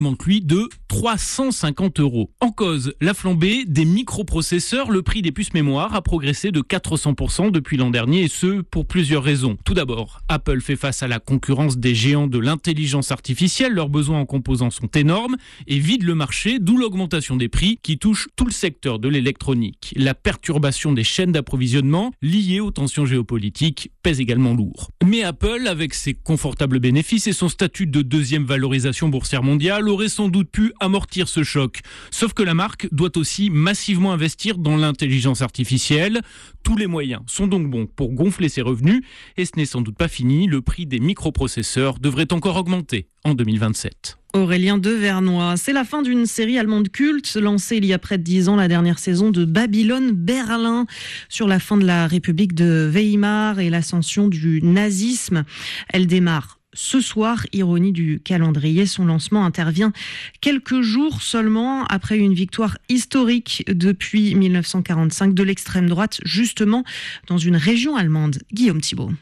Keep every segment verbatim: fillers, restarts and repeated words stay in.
augmente lui de trois cent cinquante euros. En cause, la flambée des microprocesseurs. Le prix des puces mémoire a progressé de quatre cents pour cent depuis l'an dernier et ce, pour plusieurs raisons. Tout d'abord, Apple fait face à la concurrence des géants de l'intelligence artificielle. Leurs besoins en composants sont énormes et vident le marché, d'où l'augmentation des prix qui touche tout le secteur de l'électronique. La perturbation des chaînes d'approvisionnement liées aux tensions géopolitiques pèse également lourd. Mais Apple, avec ses confortables bénéfices et son statut de deuxième valorisation boursière mondiale, aurait sans doute pu amortir ce choc. Sauf que la marque doit aussi massivement investir dans l'intelligence artificielle. Tous les moyens sont donc bons pour gonfler ses revenus et ce n'est sans doute pas fini. Le prix des microprocesseurs devrait encore augmenter en deux mille vingt-sept. Aurélien Devernois. C'est la fin d'une série allemande culte lancée il y a près de dix ans, la dernière saison de Babylone Berlin, sur la fin de la République de Weimar et l'ascension du nazisme. Elle démarre ce soir, ironie du calendrier. Son lancement intervient quelques jours seulement après une victoire historique depuis mille neuf cent quarante-cinq de l'extrême droite, justement dans une région allemande. Guillaume Thibault.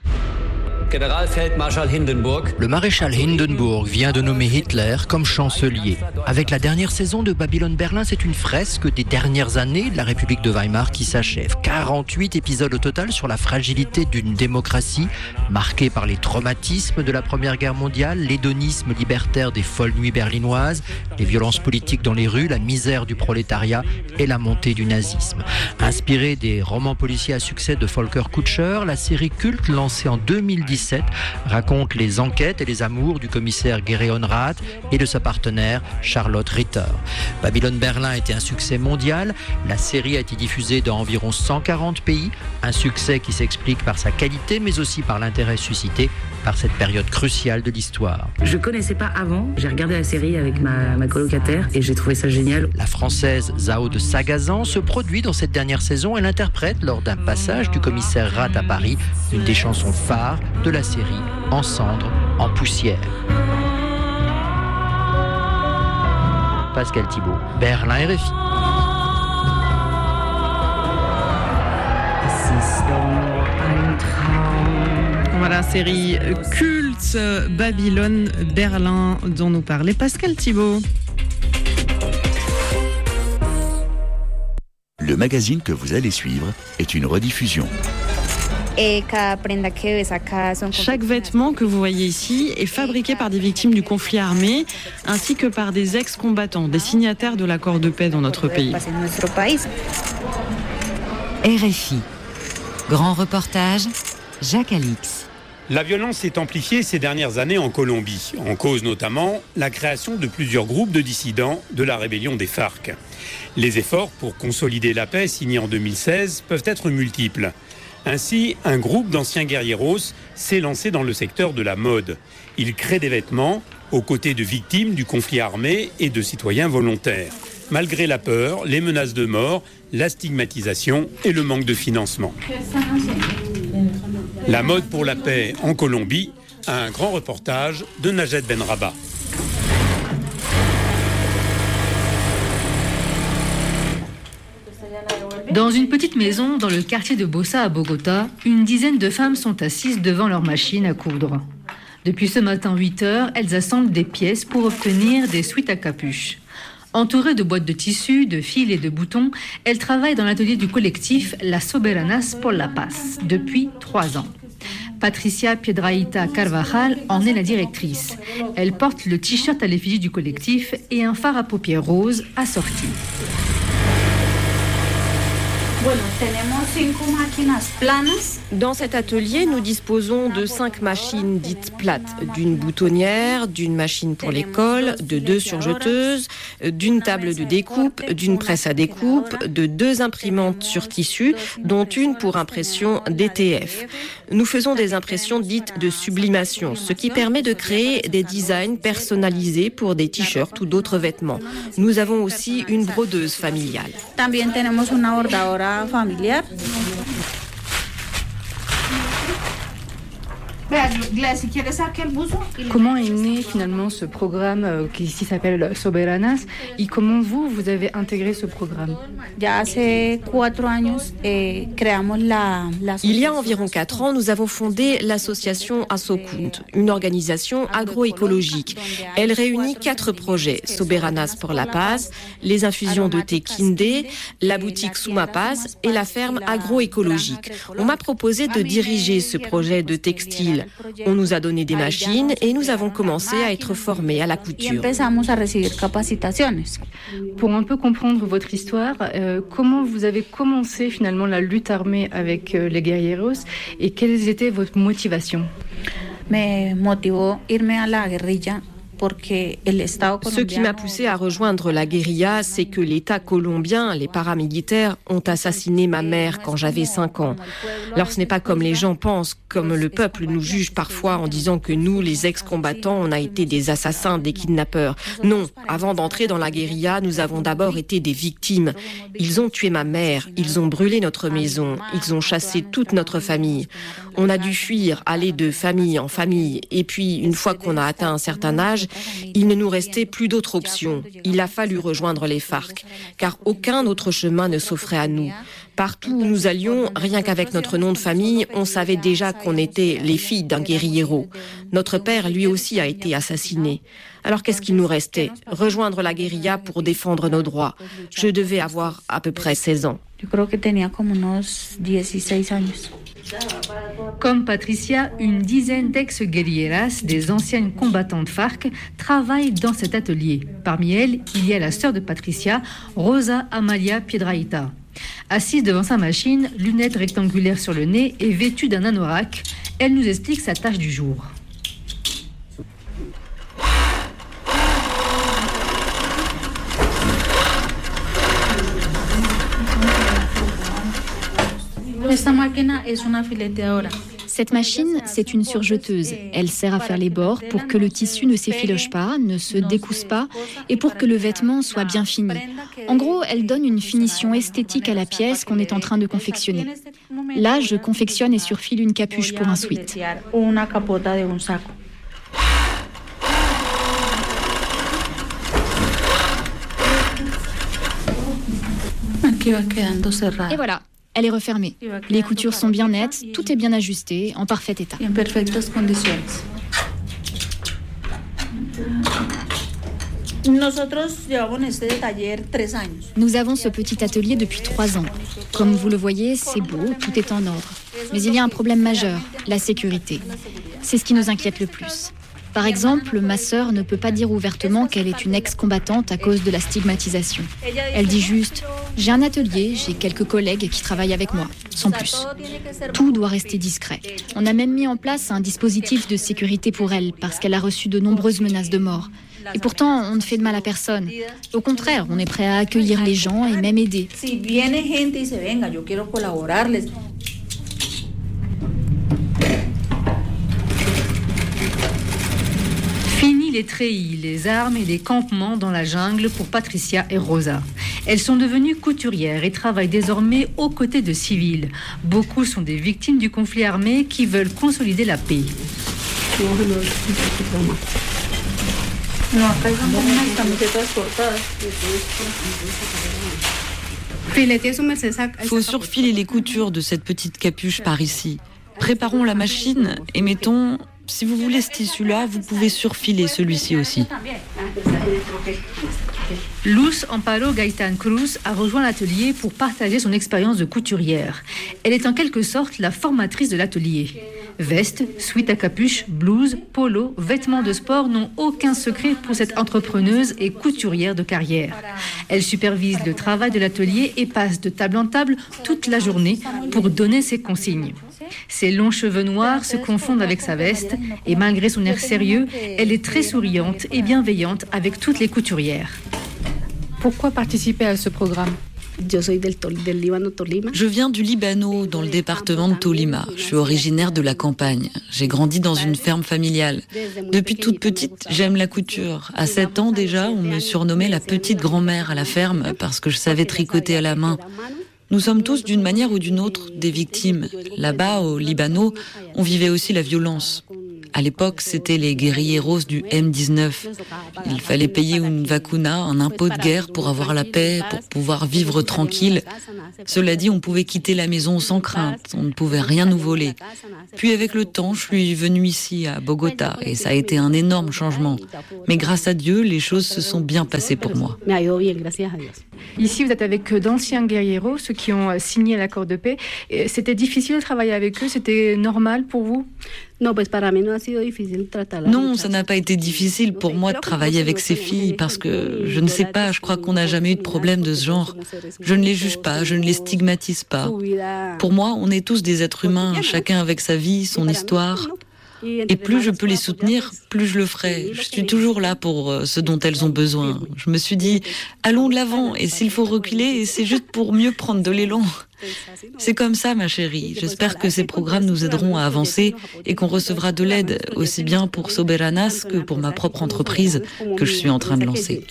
Le maréchal Hindenburg vient de nommer Hitler comme chancelier. Avec la dernière saison de Babylone Berlin, c'est une fresque des dernières années de la République de Weimar qui s'achève. quarante-huit épisodes au total sur la fragilité d'une démocratie marquée par les traumatismes de la Première Guerre mondiale, l'hédonisme libertaire des folles nuits berlinoises, les violences politiques dans les rues, la misère du prolétariat et la montée du nazisme. Inspirée des romans policiers à succès de Volker Kutscher, la série culte lancée en deux mille dix raconte les enquêtes et les amours du commissaire Gereon Rath et de sa partenaire Charlotte Ritter. Babylone Berlin était un succès mondial. La série a été diffusée dans environ cent quarante pays. Un succès qui s'explique par sa qualité, mais aussi par l'intérêt suscité par cette période cruciale de l'histoire. Je ne connaissais pas avant. J'ai regardé la série avec ma, ma colocataire et j'ai trouvé ça génial. La Française Zao de Sagazan se produit dans cette dernière saison. Elle interprète, lors d'un passage du commissaire Rath à Paris, une des chansons phares de la série En cendres, en poussière. Pascal Thibault, Berlin R F I. Voilà, série culte Babylone Berlin dont nous parlait Pascal Thibault. Le magazine que vous allez suivre est une rediffusion. Chaque vêtement que vous voyez ici est fabriqué par des victimes du conflit armé ainsi que par des ex-combattants, des signataires de l'accord de paix dans notre pays. R F I. Grand reportage, Jacques Alix. La violence s'est amplifiée ces dernières années en Colombie, en cause notamment la création de plusieurs groupes de dissidents de la rébellion des FARC. Les efforts pour consolider la paix signés en deux mille seize peuvent être multiples. Ainsi, un groupe d'anciens guerrieros s'est lancé dans le secteur de la mode. Il crée des vêtements aux côtés de victimes du conflit armé et de citoyens volontaires, malgré la peur, les menaces de mort, la stigmatisation et le manque de financement. La mode pour la paix en Colombie, un grand reportage de Najed Benraba. Dans une petite maison dans le quartier de Bosa à Bogota, une dizaine de femmes sont assises devant leur machine à coudre. Depuis ce matin huit heures, elles assemblent des pièces pour obtenir des sweats à capuche. Entourées de boîtes de tissus, de fils et de boutons, elles travaillent dans l'atelier du collectif La Soberanas por la Paz depuis trois ans. Patricia Piedrahita Carvajal en est la directrice. Elle porte le t-shirt à l'effigie du collectif et un fard à paupières roses assorti. Dans cet atelier, nous disposons de cinq machines dites plates, d'une boutonnière, d'une machine pour l'école, de deux surjeteuses, d'une table de découpe, d'une presse à découpe, de deux imprimantes sur tissu, dont une pour impression D T F. Nous faisons des impressions dites de sublimation, ce qui permet de créer des designs personnalisés pour des t-shirts ou d'autres vêtements. Nous avons aussi une brodeuse familiale. Comment est né finalement ce programme euh, qui ici s'appelle Soberanas et comment vous, vous avez intégré ce programme? Il y a environ quatre ans, nous avons fondé l'association Asokund, une organisation agroécologique. Elle réunit quatre projets, Soberanas pour la Paz, les infusions de thé Kinde, la boutique Suma Paz et la ferme agroécologique. On m'a proposé de diriger ce projet de textile. On nous a donné des machines et nous avons commencé à être formés à la couture. Pour un peu comprendre votre histoire, euh, comment vous avez commencé finalement la lutte armée avec euh, les guerrilleros et quelles étaient vos motivations? Me motivó irme a la guerrilla. Ce qui m'a poussé à rejoindre la guérilla, c'est que l'État colombien, les paramilitaires, ont assassiné ma mère quand j'avais cinq ans. Alors ce n'est pas comme les gens pensent, comme le peuple nous juge parfois en disant que nous, les ex-combattants, on a été des assassins, des kidnappeurs. Non, avant d'entrer dans la guérilla, nous avons d'abord été des victimes. Ils ont tué ma mère, ils ont brûlé notre maison, ils ont chassé toute notre famille. On a dû fuir, aller de famille en famille. Et puis, une fois qu'on a atteint un certain âge, il ne nous restait plus d'autre option. Il a fallu rejoindre les FARC, car aucun autre chemin ne s'offrait à nous. Partout où nous allions, rien qu'avec notre nom de famille, on savait déjà qu'on était les filles d'un guérillero. Notre père, lui aussi, a été assassiné. Alors qu'est-ce qu'il nous restait? Rejoindre la guérilla pour défendre nos droits. Je devais avoir à peu près seize ans. Comme Patricia, une dizaine d'ex-guerrilleras, des anciennes combattantes FARC, travaillent dans cet atelier. Parmi elles, il y a la sœur de Patricia, Rosa Amalia Piedrahita. Assise devant sa machine, lunettes rectangulaires sur le nez et vêtue d'un anorak, elle nous explique sa tâche du jour. Cette machine, c'est une surjeteuse. Elle sert à faire les bords pour que le tissu ne s'effiloche pas, ne se décousse pas et pour que le vêtement soit bien fini. En gros, elle donne une finition esthétique à la pièce qu'on est en train de confectionner. Là, je confectionne et surfile une capuche pour un sweat. Et voilà. Elle est refermée. Les coutures sont bien nettes, tout est bien ajusté, en parfait état. Nous avons ce petit atelier depuis trois ans. Comme vous le voyez, c'est beau, tout est en ordre. Mais il y a un problème majeur, la sécurité. C'est ce qui nous inquiète le plus. Par exemple, ma sœur ne peut pas dire ouvertement qu'elle est une ex-combattante à cause de la stigmatisation. Elle dit juste « J'ai un atelier, j'ai quelques collègues qui travaillent avec moi, sans plus ». Tout doit rester discret. On a même mis en place un dispositif de sécurité pour elle, parce qu'elle a reçu de nombreuses menaces de mort. Et pourtant, on ne fait de mal à personne. Au contraire, on est prêt à accueillir les gens et même aider. Fini les treillis, les armes et les campements dans la jungle pour Patricia et Rosa. Elles sont devenues couturières et travaillent désormais aux côtés de civils. Beaucoup sont des victimes du conflit armé qui veulent consolider la paix. Faut surfiler les coutures de cette petite capuche par ici. Préparons la machine et mettons... Si vous voulez ce tissu-là, vous pouvez surfiler celui-ci aussi. Luz Amparo Gaitán Cruz a rejoint l'atelier pour partager son expérience de couturière. Elle est en quelque sorte la formatrice de l'atelier. Vestes, sweat à capuche, blouse, polo, vêtements de sport n'ont aucun secret pour cette entrepreneuse et couturière de carrière. Elle supervise le travail de l'atelier et passe de table en table toute la journée pour donner ses consignes. Ses longs cheveux noirs se confondent avec sa veste et malgré son air sérieux, elle est très souriante et bienveillante avec toutes les couturières. Pourquoi participer à ce programme ? Je viens du Libano, dans le département de Tolima. Je suis originaire de la campagne. J'ai grandi dans une ferme familiale. Depuis toute petite, j'aime la couture. À sept ans déjà, on me surnommait la petite grand-mère à la ferme parce que je savais tricoter à la main. Nous sommes tous, d'une manière ou d'une autre, des victimes. Là-bas, au Liban, on vivait aussi la violence. À l'époque, c'était les guérilleros du M dix-neuf. Il fallait payer une vacuna, un impôt de guerre pour avoir la paix, pour pouvoir vivre tranquille. Cela dit, on pouvait quitter la maison sans crainte, on ne pouvait rien nous voler. Puis avec le temps, je suis venue ici, à Bogota, et ça a été un énorme changement. Mais grâce à Dieu, les choses se sont bien passées pour moi. Ici, vous êtes avec d'anciens guerrieros, ceux qui ont signé l'accord de paix. C'était difficile de travailler avec eux? C'était normal pour vous? Non, ça n'a pas été difficile pour moi de travailler avec ces filles parce que, je ne sais pas, je crois qu'on n'a jamais eu de problème de ce genre. Je ne les juge pas, je ne les stigmatise pas. Pour moi, on est tous des êtres humains, chacun avec sa vie, son histoire. Et plus je peux les soutenir, plus je le ferai. Je suis toujours là pour ce dont elles ont besoin. Je me suis dit, allons de l'avant, et s'il faut reculer, c'est juste pour mieux prendre de l'élan. C'est comme ça, ma chérie. J'espère que ces programmes nous aideront à avancer et qu'on recevra de l'aide, aussi bien pour Soberanas que pour ma propre entreprise que je suis en train de lancer.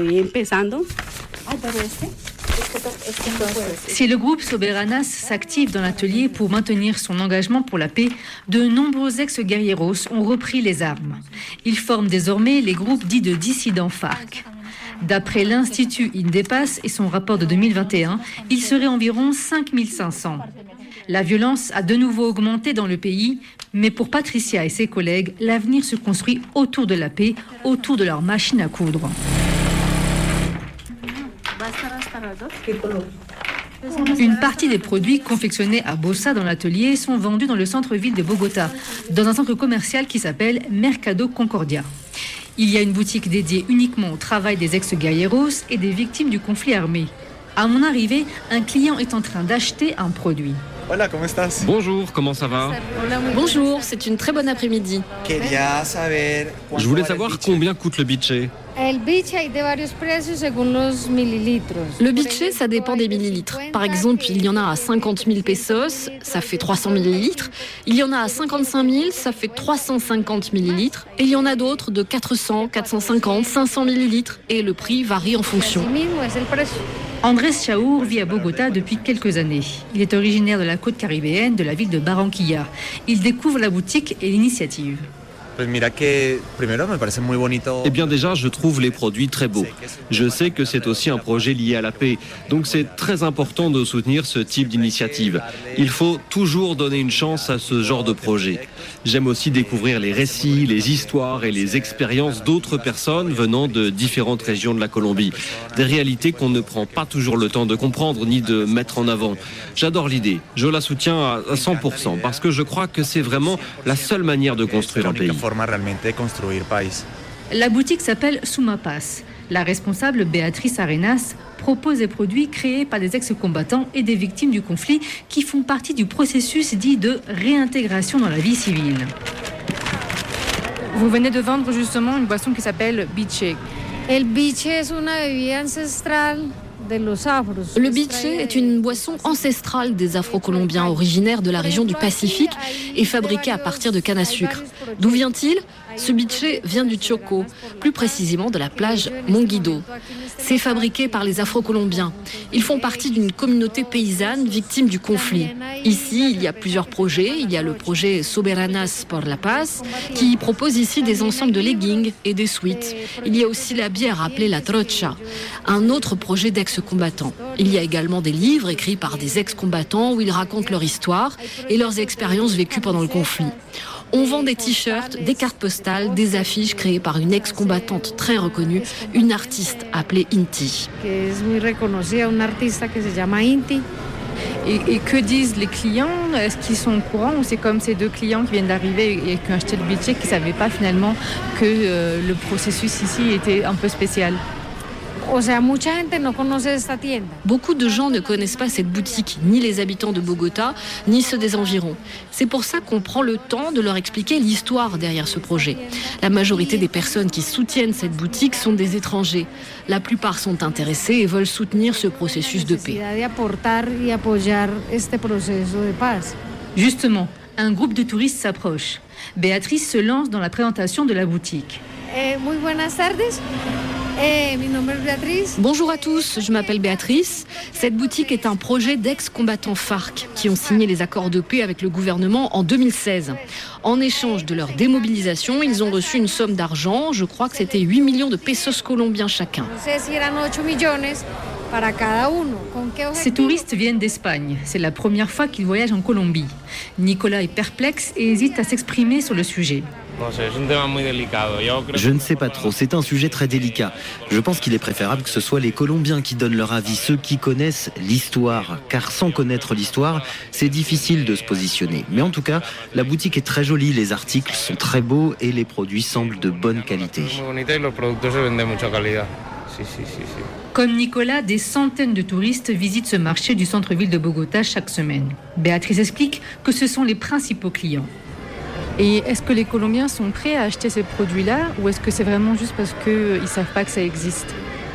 Si le groupe Soberanas s'active dans l'atelier pour maintenir son engagement pour la paix, de nombreux ex-guerrieros ont repris les armes. Ils forment désormais les groupes dits de dissidents FARC. D'après l'Institut Indepas et son rapport de deux mille vingt et un, il serait environ cinq mille cinq cents. La violence a de nouveau augmenté dans le pays, mais pour Patricia et ses collègues, l'avenir se construit autour de la paix, autour de leur machine à coudre. Une partie des produits confectionnés à Bossa dans l'atelier sont vendus dans le centre-ville de Bogota, dans un centre commercial qui s'appelle Mercado Concordia. Il y a une boutique dédiée uniquement au travail des ex-guerrieros et des victimes du conflit armé. À mon arrivée, un client est en train d'acheter un produit. Hola, ¿cómo estás? Bonjour, comment ça va? Bonjour, c'est une très bonne après-midi. Je voulais savoir combien coûte le biche. Le biche, ça dépend des millilitres. Par exemple, il y en a à cinquante mille pesos, ça fait trois cents millilitres. Il y en a à cinquante-cinq mille, ça fait trois cent cinquante millilitres. Et il y en a d'autres de quatre cents, quatre cent cinquante, cinq cents millilitres. Et le prix varie en fonction. Andrés Chaour vit à Bogota depuis quelques années. Il est originaire de la côte caribéenne, de la ville de Barranquilla. Il découvre la boutique et l'initiative. Eh bien déjà, je trouve les produits très beaux. Je sais que c'est aussi un projet lié à la paix, donc c'est très important de soutenir ce type d'initiative. Il faut toujours donner une chance à ce genre de projet. J'aime aussi découvrir les récits, les histoires et les expériences d'autres personnes venant de différentes régions de la Colombie. Des réalités qu'on ne prend pas toujours le temps de comprendre ni de mettre en avant. J'adore l'idée, je la soutiens à cent pour cent parce que je crois que c'est vraiment la seule manière de construire un pays. La boutique s'appelle Sumapas. La responsable Béatrice Arenas propose des produits créés par des ex-combattants et des victimes du conflit qui font partie du processus dit de réintégration dans la vie civile. Vous venez de vendre justement une boisson qui s'appelle biche. El biche es una bebida ancestral. Le biche est une boisson ancestrale des Afro-Colombiens originaires de la région du Pacifique et fabriquée à partir de canne à sucre. D'où vient-il ? Ce biche vient du Choco, plus précisément de la plage Monguido. C'est fabriqué par les Afro-Colombiens. Ils font partie d'une communauté paysanne victime du conflit. Ici, il y a plusieurs projets. Il y a le projet Soberanas por la Paz, qui propose ici des ensembles de leggings et des sweats. Il y a aussi la bière appelée la trocha, un autre projet d'ex-combattants. Il y a également des livres écrits par des ex-combattants où ils racontent leur histoire et leurs expériences vécues pendant le conflit. On vend des t-shirts, des cartes postales, des affiches créées par une ex-combattante très reconnue, une artiste appelée Inti. Que es muy reconocida, una artista que se llama Inti. Et, et que disent les clients? Est-ce qu'ils sont au courant ou c'est comme ces deux clients qui viennent d'arriver et qui ont acheté le biche qui ne savaient pas finalement que euh, le processus ici était un peu spécial? O sea, mucha gente no conoce esta tienda. Beaucoup de gens ne connaissent pas cette boutique, ni les habitants de Bogota, ni ceux des environs. C'est pour ça qu'on prend le temps de leur expliquer l'histoire derrière ce projet. La majorité des personnes qui soutiennent cette boutique sont des étrangers. La plupart sont intéressés et veulent soutenir ce processus de paix. Justement, un groupe de touristes s'approche. Béatrice se lance dans la présentation de la boutique. Eh, muy buenas tardes. Bonjour à tous, je m'appelle Béatrice. Cette boutique est un projet d'ex-combattants FARC qui ont signé les accords de paix avec le gouvernement en deux mille seize. En échange de leur démobilisation, ils ont reçu une somme d'argent, je crois que c'était huit millions de pesos colombiens chacun. Ces touristes viennent d'Espagne. C'est la première fois qu'ils voyagent en Colombie. Nicolas est perplexe et hésite à s'exprimer sur le sujet. Je ne sais pas trop, c'est un sujet très délicat. Je pense qu'il est préférable que ce soit les Colombiens qui donnent leur avis, ceux qui connaissent l'histoire. Car sans connaître l'histoire, c'est difficile de se positionner. Mais en tout cas, la boutique est très jolie, les articles sont très beaux et les produits semblent de bonne qualité. Comme Nicolas, des centaines de touristes visitent ce marché du centre-ville de Bogota chaque semaine. Béatrice explique que ce sont les principaux clients. Et est-ce que les Colombiens sont prêts à acheter ces produits-là ou est-ce que c'est vraiment juste parce qu'ils ne savent pas que ça existe ?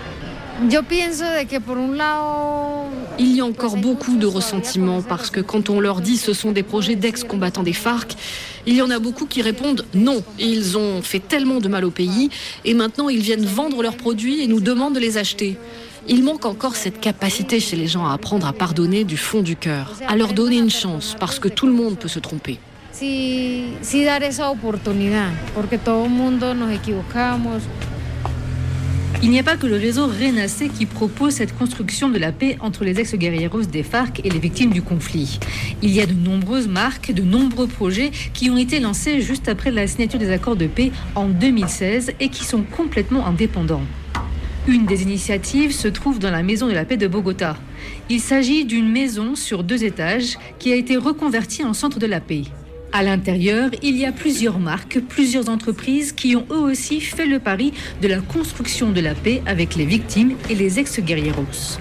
Il y a encore beaucoup de ressentiment parce que quand on leur dit ce sont des projets d'ex-combattants des FARC, il y en a beaucoup qui répondent non. Ils ont fait tellement de mal au pays et maintenant ils viennent vendre leurs produits et nous demandent de les acheter. Il manque encore cette capacité chez les gens à apprendre à pardonner du fond du cœur, à leur donner une chance parce que tout le monde peut se tromper. Sí, sí dar esa oportunidad, porque todo el mundo nos equivocamos. Il n'y a pas que le réseau Renacé qui propose cette construction de la paix entre les ex-guerrilleros des FARC et les victimes du conflit. Il y a de nombreuses marques, de nombreux projets qui ont été lancés juste après la signature des accords de paix en deux mille seize et qui sont complètement indépendants. Une des initiatives se trouve dans la Maison de la Paix de Bogota. Il s'agit d'une maison sur deux étages qui a été reconvertie en centre de la paix. À l'intérieur, il y a plusieurs marques, plusieurs entreprises qui ont eux aussi fait le pari de la construction de la paix avec les victimes et les ex-guerrilleros.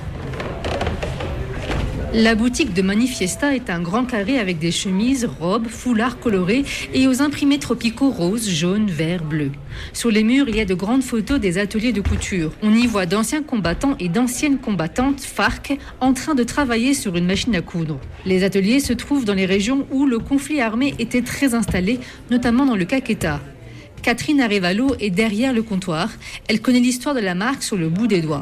La boutique de Manifiesta est un grand carré avec des chemises, robes, foulards colorés et aux imprimés tropicaux roses, jaunes, verts, bleus. Sur les murs, il y a de grandes photos des ateliers de couture. On y voit d'anciens combattants et d'anciennes combattantes FARC en train de travailler sur une machine à coudre. Les ateliers se trouvent dans les régions où le conflit armé était très installé, notamment dans le Caquetá. Catherine Arevalo est derrière le comptoir. Elle connaît l'histoire de la marque sur le bout des doigts.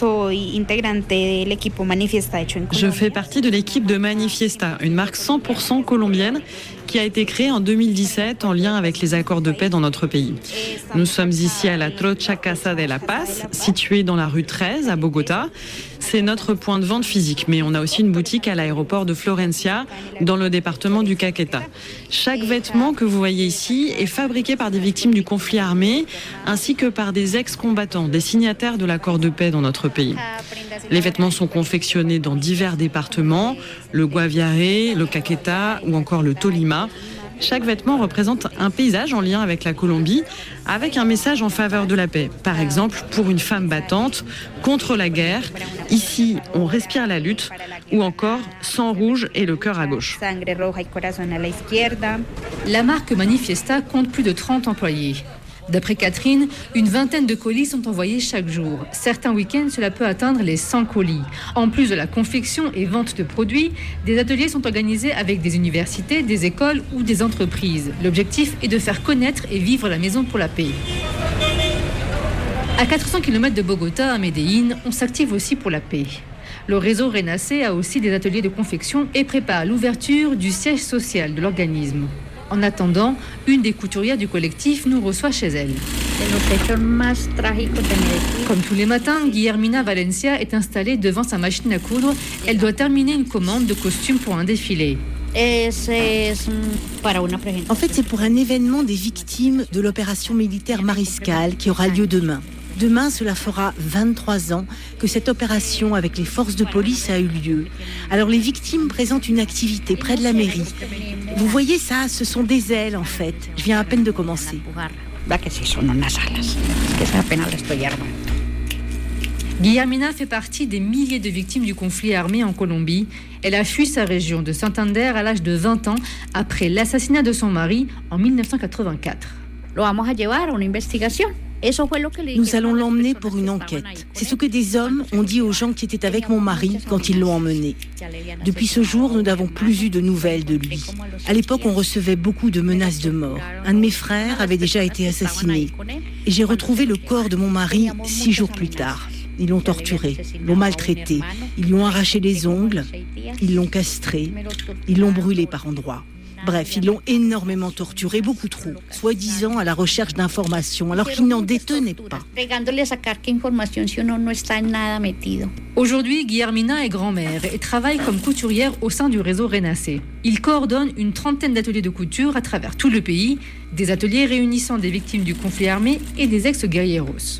Je fais partie de l'équipe de Manifiesta, une marque cent pour cent colombienne qui a été créée en deux mille dix-sept en lien avec les accords de paix dans notre pays. Nous sommes ici à la Trocha Casa de la Paz, située dans la rue treize à Bogota. C'est notre point de vente physique, mais on a aussi une boutique à l'aéroport de Florencia, dans le département du Caquetá. Chaque vêtement que vous voyez ici est fabriqué par des victimes du conflit armé, ainsi que par des ex-combattants, des signataires de l'accord de paix dans notre pays. Les vêtements sont confectionnés dans divers départements, le Guaviare, le Caquetá ou encore le Tolima. Chaque vêtement représente un paysage en lien avec la Colombie, avec un message en faveur de la paix. Par exemple, pour une femme battante, contre la guerre, ici on respire la lutte, ou encore sang rouge et le cœur à gauche. La marque Manifiesta compte plus de trente employés. D'après Catherine, une vingtaine de colis sont envoyés chaque jour. Certains week-ends, cela peut atteindre les cent colis. En plus de la confection et vente de produits, des ateliers sont organisés avec des universités, des écoles ou des entreprises. L'objectif est de faire connaître et vivre la Maison pour la paix. À quatre cents kilomètres de Bogota, à Medellín, on s'active aussi pour la paix. Le réseau Renacé a aussi des ateliers de confection et prépare l'ouverture du siège social de l'organisme. En attendant, une des couturières du collectif nous reçoit chez elle. Comme tous les matins, Guillermina Valencia est installée devant sa machine à coudre. Elle doit terminer une commande de costumes pour un défilé. En fait, c'est pour un événement des victimes de l'opération militaire Mariscal qui aura lieu demain. Demain, cela fera vingt-trois ans que cette opération avec les forces de police a eu lieu. Alors les victimes présentent une activité près de la mairie. Vous voyez ça, ce sont des ailes en fait. Je viens à peine de commencer. Guillermina fait partie des milliers de victimes du conflit armé en Colombie. Elle a fui sa région de Santander à l'âge de vingt ans après l'assassinat de son mari en mille neuf cent quatre-vingt-quatre. Nous allons l'emmener pour une enquête. C'est ce que des hommes ont dit aux gens qui étaient avec mon mari quand ils l'ont emmené. Depuis ce jour, nous n'avons plus eu de nouvelles de lui. À l'époque, on recevait beaucoup de menaces de mort. Un de mes frères avait déjà été assassiné. Et j'ai retrouvé le corps de mon mari six jours plus tard. Ils l'ont torturé, l'ont maltraité, ils lui ont arraché les ongles, ils l'ont castré, ils l'ont brûlé par endroits. Bref, ils l'ont énormément torturé, beaucoup trop, soi-disant à la recherche d'informations, alors qu'il n'en détenait pas. Aujourd'hui, Guillermina est grand-mère et travaille comme couturière au sein du réseau Renacé. Il coordonne une trentaine d'ateliers de couture à travers tout le pays, des ateliers réunissant des victimes du conflit armé et des ex-guerrilleros.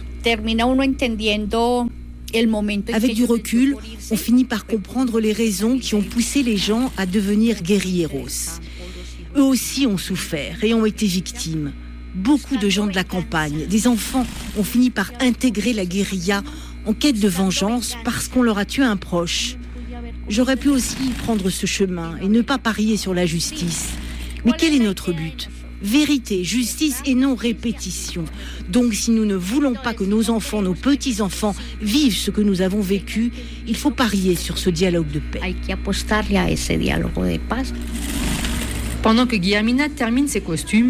Avec du recul, on finit par comprendre les raisons qui ont poussé les gens à devenir guerrilleros. Eux aussi ont souffert et ont été victimes. Beaucoup de gens de la campagne, des enfants, ont fini par intégrer la guérilla en quête de vengeance parce qu'on leur a tué un proche. J'aurais pu aussi prendre ce chemin et ne pas parier sur la justice. Mais quel est notre but ? Vérité, justice et non répétition. Donc si nous ne voulons pas que nos enfants, nos petits-enfants vivent ce que nous avons vécu, il faut parier sur ce dialogue de paix. Pendant que Guillermina termine ses costumes,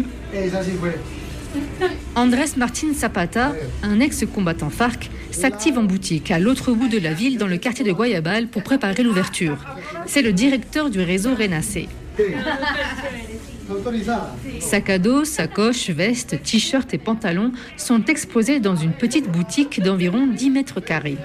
Andrés Martín Zapata, un ex-combattant FARC, s'active en boutique à l'autre bout de la ville dans le quartier de Guayabal pour préparer l'ouverture. C'est le directeur du réseau Renacé. Sac à dos, sacoches, vestes, t-shirts et pantalons sont exposés dans une petite boutique d'environ dix mètres carrés.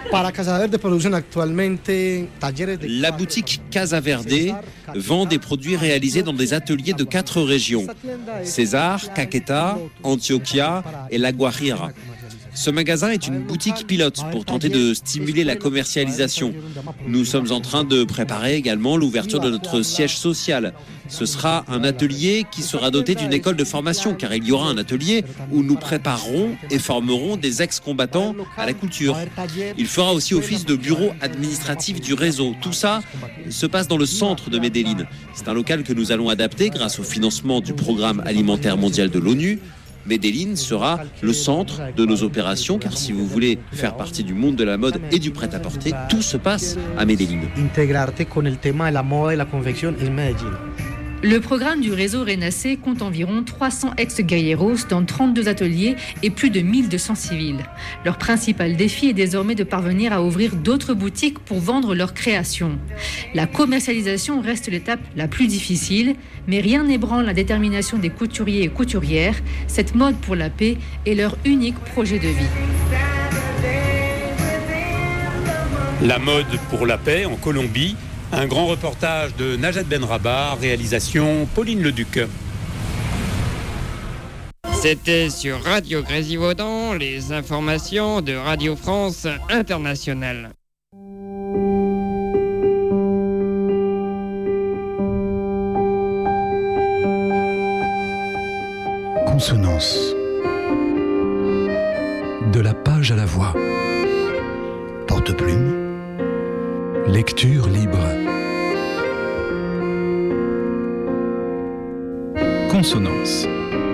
La boutique Casa Verde vend des produits réalisés dans des ateliers de quatre régions, César, Caqueta, Antioquia et La Guajira. Ce magasin est une boutique pilote pour tenter de stimuler la commercialisation. Nous sommes en train de préparer également l'ouverture de notre siège social. Ce sera un atelier qui sera doté d'une école de formation, car il y aura un atelier où nous préparerons et formerons des ex-combattants à la couture. Il fera aussi office de bureau administratif du réseau. Tout ça se passe dans le centre de Medellín. C'est un local que nous allons adapter grâce au financement du Programme alimentaire mondial de l'ONU. Medellín sera le centre de nos opérations, car si vous voulez faire partie du monde de la mode et du prêt-à-porter, tout se passe à Medellín. Le programme du réseau Renacé compte environ trois cents ex-guerrilleros dans trente-deux ateliers et plus de mille deux cents civils. Leur principal défi est désormais de parvenir à ouvrir d'autres boutiques pour vendre leurs créations. La commercialisation reste l'étape la plus difficile, mais rien n'ébranle la détermination des couturiers et couturières. Cette mode pour la paix est leur unique projet de vie. La mode pour la paix en Colombie. Un grand reportage de Najat Benrabah, réalisation Pauline Leduc. C'était sur Radio Grésivaudan, les informations de Radio France Internationale. Consonance. De la page à la voix. Porte-plume. Lecture libre. Consonance.